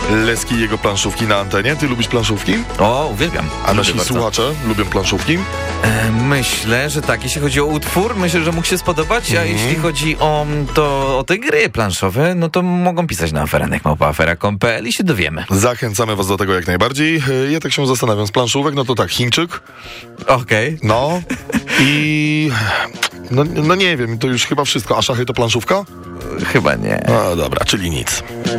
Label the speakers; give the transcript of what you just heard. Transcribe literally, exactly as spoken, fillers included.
Speaker 1: Leski i jego planszówki na antenie. Ty lubisz planszówki?
Speaker 2: O, uwielbiam.
Speaker 1: A nasi
Speaker 2: Lubię bardzo.
Speaker 1: słuchacze lubią planszówki?
Speaker 2: E, myślę, że tak. Jeśli chodzi o utwór, myślę, że mógł się spodobać, a
Speaker 1: Mhm.
Speaker 2: jeśli chodzi o, to, o te gry planszowe, no to mogą pisać na aferanek małpa afera kropka com kropka pe el i się dowiemy.
Speaker 1: Zachęcamy was do tego jak najbardziej. E, Ja tak się zastanawiam, z planszówek, no to tak, Chińczyk,
Speaker 2: Okej.
Speaker 1: no i... No, no nie wiem, to już chyba wszystko. A szachy to planszówka?
Speaker 2: Chyba nie.
Speaker 1: No dobra, czyli nic.